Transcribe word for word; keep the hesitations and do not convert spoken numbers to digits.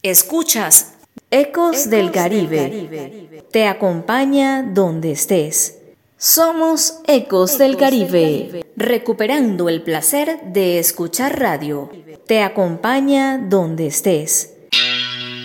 Escuchas Ecos del Caribe. Te acompaña donde estés. Somos Ecos del Caribe, recuperando el placer de escuchar radio. Te acompaña donde estés.